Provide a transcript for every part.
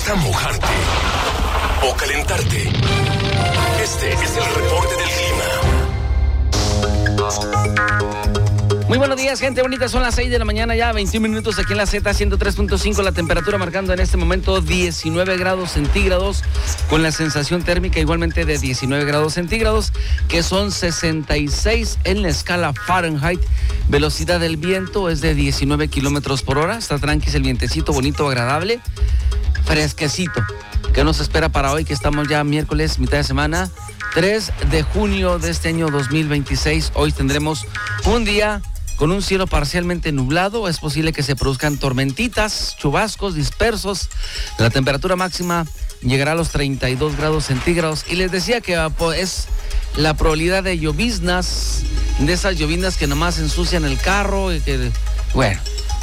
¿Vas a mojarte o calentarte? Este es el reporte del clima. Muy buenos días, gente bonita. Son las 6 de la mañana ya, 21 minutos aquí en la Z 103.5. La temperatura marcando en este momento 19 grados centígrados, con la sensación térmica igualmente de 19 grados centígrados, que son 66 en la escala Fahrenheit. Velocidad del viento es de 19 kilómetros por hora. Está tranqui, el vientecito bonito, agradable, fresquecito. ¿Qué nos espera para hoy, que estamos ya miércoles, mitad de semana, 3 de junio de este año 2026? Hoy tendremos un día con un cielo parcialmente nublado. Es posible que se produzcan tormentitas, chubascos dispersos. La temperatura máxima llegará a los 32 grados centígrados. Y les decía que es la probabilidad de lloviznas, de esas lloviznas que nomás ensucian el carro y que, bueno,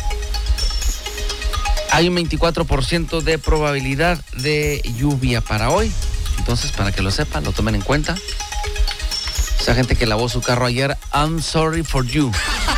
hay un 24% de probabilidad de lluvia para hoy. Entonces, para que lo sepan, lo tomen en cuenta. Esa gente que lavó su carro ayer, I'm sorry for you.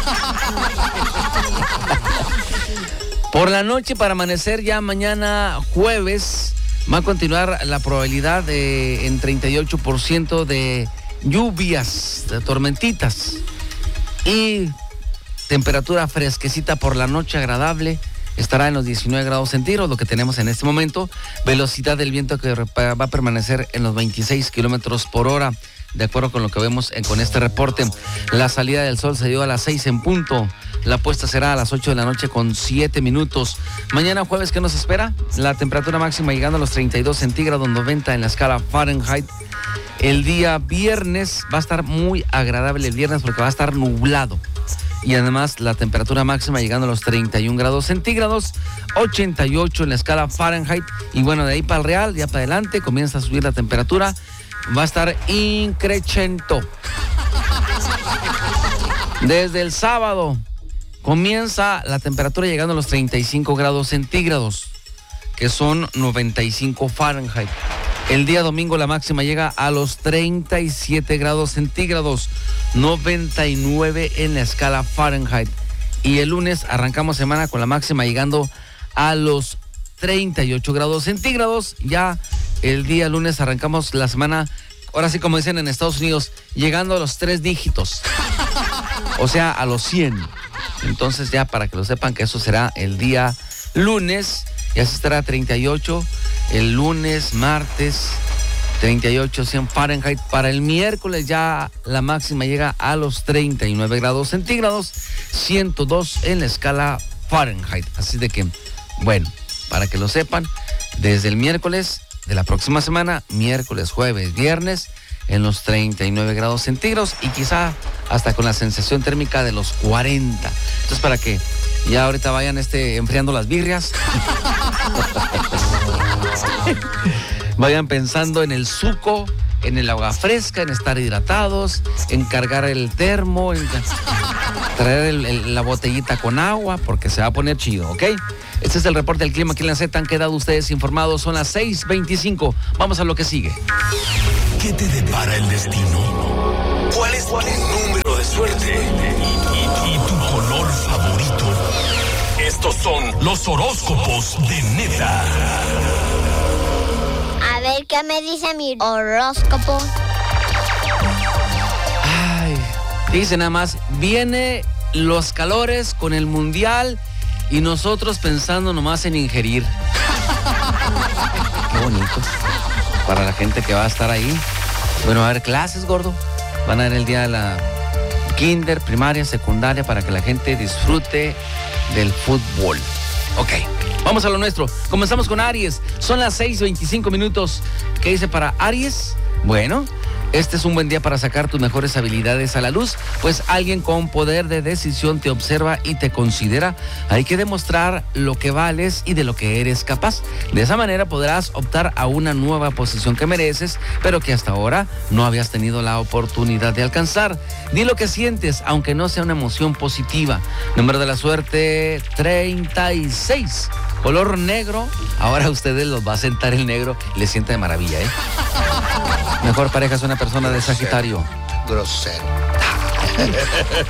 Por la noche, para amanecer ya mañana jueves, va a continuar la probabilidad en 38% de lluvias, de tormentitas. Y temperatura fresquecita por la noche, agradable. Estará en los 19 grados centígrados, lo que tenemos en este momento. Velocidad del viento que va a permanecer en los 26 kilómetros por hora, de acuerdo con lo que vemos con este reporte. La salida del sol se dio a las 6 en punto. La puesta será a las 8 de la noche con 7 minutos. Mañana jueves, ¿qué nos espera? La temperatura máxima llegando a los 32 centígrados, 90 en la escala Fahrenheit. El día viernes va a estar muy agradable el viernes porque va a estar nublado. Y además la temperatura máxima llegando a los 31 grados centígrados, 88 en la escala Fahrenheit. Y bueno, de ahí para el real, ya para adelante, comienza a subir la temperatura. Va a estar increchento. Desde el sábado comienza la temperatura llegando a los 35 grados centígrados, que son 95 Fahrenheit. El día domingo la máxima llega a los 37 grados centígrados, 99 en la escala Fahrenheit. Y el lunes arrancamos semana con la máxima llegando a los 38 grados centígrados. Ya el día lunes arrancamos la semana, ahora sí como dicen en Estados Unidos, llegando a los 3 dígitos. O sea, a los 100. Entonces ya para que lo sepan que eso será el día lunes. Ya se estará 38 el lunes, martes, 38, 100 Fahrenheit. Para el miércoles ya la máxima llega a los 39 grados centígrados, 102 en la escala Fahrenheit. Así de que, bueno, para que lo sepan, desde el miércoles de la próxima semana, miércoles, jueves, viernes, en los 39 grados centígrados y quizá hasta con la sensación térmica de los 40. Entonces, para que ya ahorita vayan enfriando las birrias. Vayan pensando en el suco, en el agua fresca, en estar hidratados, en cargar el termo, en traer la botellita con agua, porque se va a poner chido, ¿ok? Este es el reporte del clima aquí en la Z. Han quedado ustedes informados. Son las 6:25. Vamos a lo que sigue. ¿Qué te depara el destino? ¿Cuál es tu número de suerte? ¿Y tu color favorito? Estos son los horóscopos de Neta. A ver, ¿qué me dice mi horóscopo? Ay, dice nada más, viene los calores con el mundial y nosotros pensando nomás en ingerir. Qué bonito. Para la gente que va a estar ahí. Bueno, va a haber clases, gordo. Van a haber el día de la kinder, primaria, secundaria, para que la gente disfrute del fútbol. Ok, vamos a lo nuestro. Comenzamos con Aries. Son las 6:25 minutos. ¿Qué dice para Aries? Bueno, este es un buen día para sacar tus mejores habilidades a la luz, pues alguien con poder de decisión te observa y te considera. Hay que demostrar lo que vales y de lo que eres capaz. De esa manera podrás optar a una nueva posición que mereces, pero que hasta ahora no habías tenido la oportunidad de alcanzar. Di lo que sientes, aunque no sea una emoción positiva. Número de la suerte, 36. Color negro. Ahora a ustedes los va a sentar el negro y les sienta de maravilla, ¿eh? Mejor pareja es una persona de Sagitario. Grosero.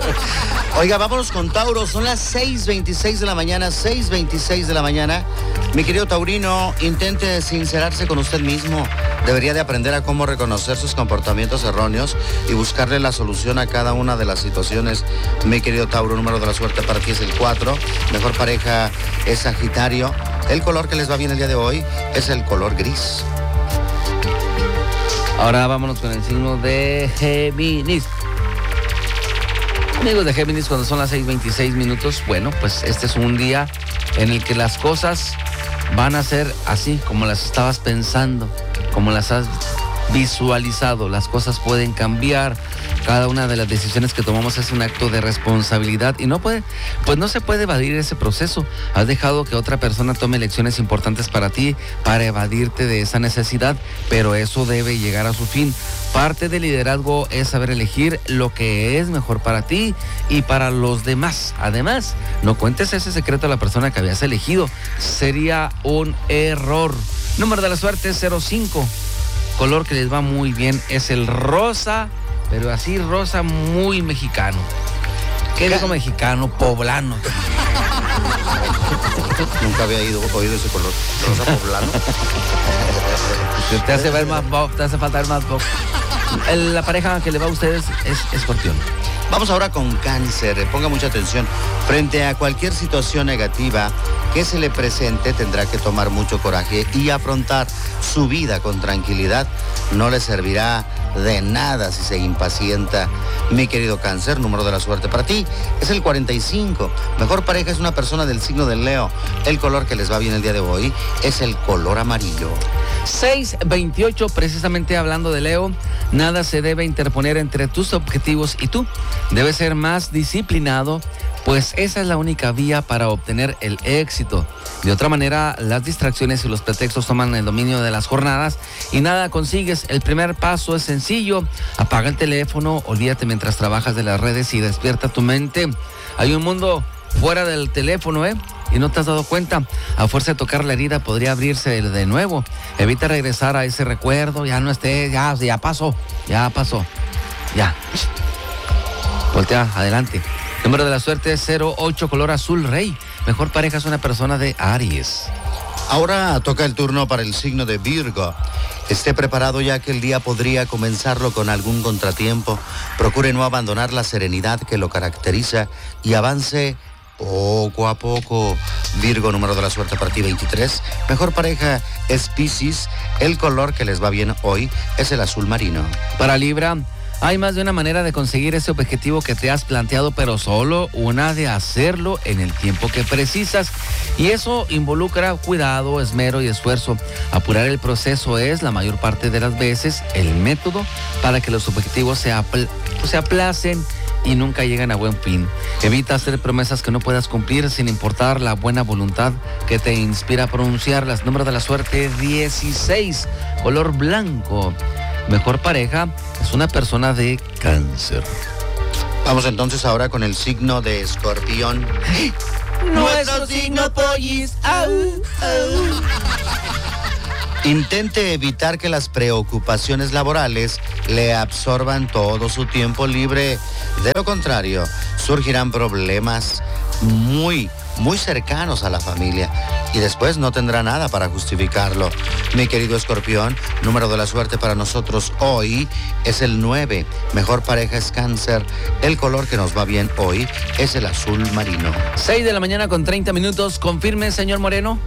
Oiga, vámonos con Tauro. Son las 6:26 de la mañana, 6:26 de la mañana. Mi querido taurino, intente sincerarse con usted mismo. Debería de aprender a cómo reconocer sus comportamientos erróneos y buscarle la solución a cada una de las situaciones. Mi querido Tauro, número de la suerte para ti es el 4. Mejor pareja es Sagitario. El color que les va bien el día de hoy es el color gris. Ahora vámonos con el signo de Géminis. Amigos de Géminis, cuando son las 6:26 minutos, bueno, pues este es un día en el que las cosas van a ser así como las estabas pensando, como las has visualizado. Las cosas pueden cambiar. Cada una de las decisiones que tomamos es un acto de responsabilidad y no se puede evadir ese proceso. Has dejado que otra persona tome elecciones importantes para ti, para evadirte de esa necesidad, pero eso debe llegar a su fin. Parte del liderazgo es saber elegir lo que es mejor para ti y para los demás. Además, no cuentes ese secreto a la persona que habías elegido. Sería un error. Número de la suerte es 05. Color que les va muy bien es el rosa, pero así rosa muy mexicano. ¿Qué digo mexicano? Poblano. Nunca había oído ese color. Rosa poblano. Te hace ver más pop, te hace falta ver más pop. La pareja que le va a ustedes es Escorpión. Vamos ahora con Cáncer. Ponga mucha atención. Frente a cualquier situación negativa que se le presente, tendrá que tomar mucho coraje y afrontar su vida con tranquilidad. No le servirá de nada si se impacienta. Mi querido Cáncer, número de la suerte para ti es el 45. Mejor pareja es una persona del signo del Leo. El color que les va bien el día de hoy es el color amarillo. 6:28, precisamente hablando de Leo, nada se debe interponer entre tus objetivos y tú. Debes ser más disciplinado, pues esa es la única vía para obtener el éxito. De otra manera, las distracciones y los pretextos toman el dominio de las jornadas y nada consigues. El primer paso es sencillo: apaga el teléfono, olvídate mientras trabajas de las redes y despierta tu mente. Hay un mundo fuera del teléfono, y no te has dado cuenta. A fuerza de tocar la herida podría abrirse de nuevo. Evita regresar a ese recuerdo. Ya no esté, ya pasó. Ya. Voltea, adelante. Número de la suerte es 08, color azul rey. Mejor pareja es una persona de Aries. Ahora toca el turno para el signo de Virgo. Esté preparado, ya que el día podría comenzarlo con algún contratiempo. Procure no abandonar la serenidad que lo caracteriza y avance poco a poco. Virgo, número de la suerte para ti 23. Mejor pareja es Piscis. El color que les va bien hoy es el azul marino. Para Libra, hay más de una manera de conseguir ese objetivo que te has planteado, pero solo una de hacerlo en el tiempo que precisas. Y eso involucra cuidado, esmero y esfuerzo. Apurar el proceso es, la mayor parte de las veces, el método para que los objetivos se aplacen y nunca llegan a buen fin. Evita hacer promesas que no puedas cumplir sin importar la buena voluntad que te inspira a pronunciarlas. Número de la suerte 16, color blanco. Mejor pareja es una persona de Cáncer. Vamos entonces ahora con el signo de Escorpión. Nuestro signo pollis. Au, au. Intente evitar que las preocupaciones laborales le absorban todo su tiempo libre. De lo contrario, surgirán problemas muy cercanos a la familia y después no tendrá nada para justificarlo. Mi querido Escorpión, número de la suerte para nosotros hoy es el 9. Mejor pareja es Cáncer. El color que nos va bien hoy es el azul marino. 6 de la mañana con 30 minutos. Confirme, señor Moreno.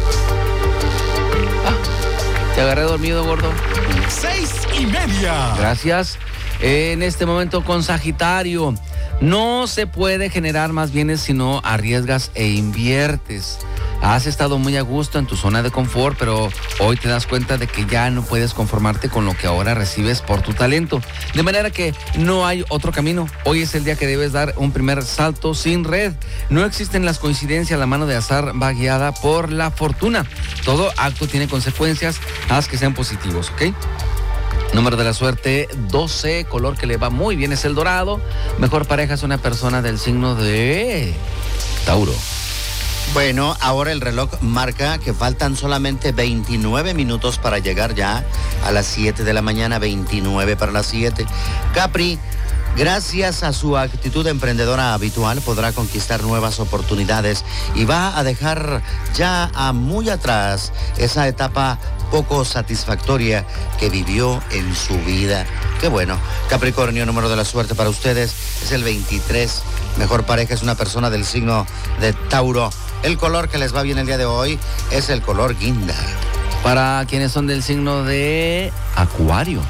Te agarré dormido, gordo. 6:30. Gracias. En este momento con Sagitario. No se puede generar más bienes si no arriesgas e inviertes. Has estado muy a gusto en tu zona de confort, pero hoy te das cuenta de que ya no puedes conformarte con lo que ahora recibes por tu talento. De manera que no hay otro camino. Hoy es el día que debes dar un primer salto sin red. No existen las coincidencias, la mano de azar va guiada por la fortuna. Todo acto tiene consecuencias, haz que sean positivos, ¿ok? Número de la suerte 12, color que le va muy bien es el dorado. Mejor pareja es una persona del signo de Tauro. Bueno, ahora el reloj marca que faltan solamente 29 minutos para llegar ya a las 7 de la mañana, 29 para las 7. Capri, Gracias a su actitud emprendedora habitual podrá conquistar nuevas oportunidades y va a dejar ya muy atrás esa etapa poco satisfactoria que vivió en su vida. Qué bueno. Capricornio, número de la suerte para ustedes es el 23. Mejor pareja es una persona del signo de Tauro. El color que les va bien el día de hoy es el color guinda. Para quienes son del signo de Acuario.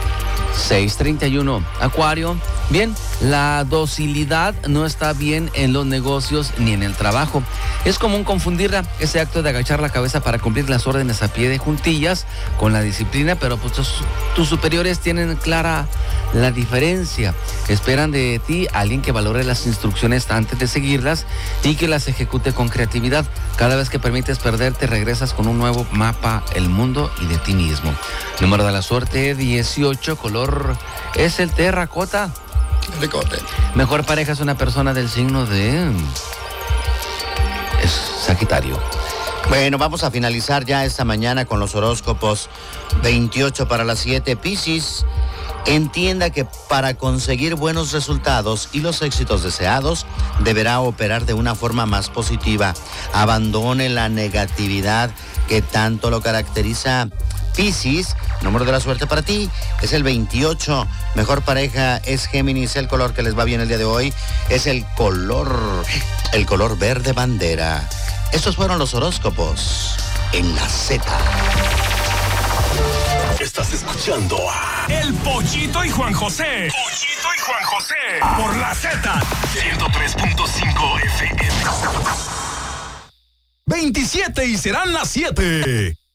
6:31. Acuario. Bien, la docilidad no está bien en los negocios ni en el trabajo. Es común confundirla, ese acto de agachar la cabeza para cumplir las órdenes a pie de juntillas con la disciplina, pero pues tus superiores tienen clara la diferencia. Esperan de ti a alguien que valore las instrucciones antes de seguirlas y que las ejecute con creatividad. Cada vez que permites perderte, regresas con un nuevo mapa, el mundo y de ti mismo. Número de la suerte 18, color es el terracota. Mejor pareja es una persona del signo de Sagitario. Bueno, vamos a finalizar ya esta mañana con los horóscopos. 28 para las 7. Piscis, entienda que para conseguir buenos resultados y los éxitos deseados, deberá operar de una forma más positiva. Abandone la negatividad que tanto lo caracteriza. Piscis, número de la suerte para ti es el 28. Mejor pareja es Géminis. El color que les va bien el día de hoy es el color verde bandera. Estos fueron los horóscopos en la Z. Estás escuchando a El Pollito y Juan José. Pollito y Juan José. Por la Z. 103.5 FM. 27 y serán las 7.